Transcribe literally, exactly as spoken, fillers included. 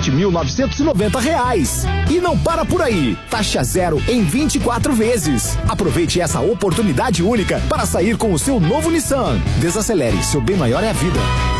sete mil novecentos e noventa reais. E não para por aí. Taxa zero em vinte e quatro vezes. Aproveite essa oportunidade única para sair com o seu novo Nissan. Desacelere, seu bem maior é a vida.